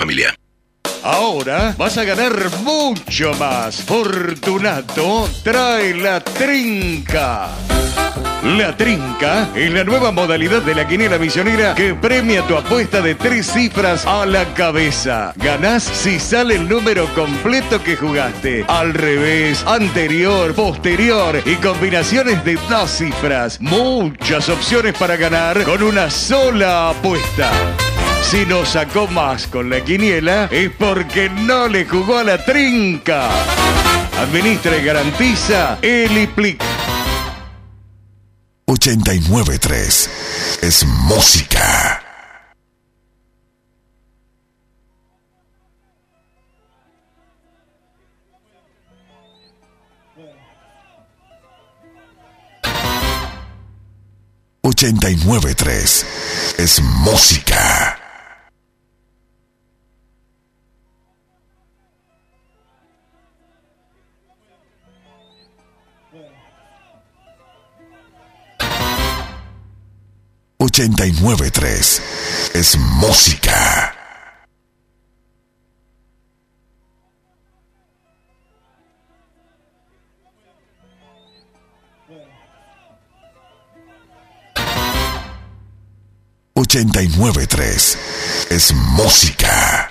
familia. Ahora vas a ganar mucho más. Fortunato trae la trinca. La trinca es la nueva modalidad de la quiniela misionera que premia tu apuesta de 3 cifras a la cabeza. Ganás si sale el número completo que jugaste. Al revés, anterior, posterior y combinaciones de 2 cifras. Muchas opciones para ganar con una sola apuesta. Si no sacó más con la quiniela es porque no le jugó a la trinca. Administra y garantiza Eliplic. 89.3 es música. $89.3 es música. $89.3 es música. $89.3 es música.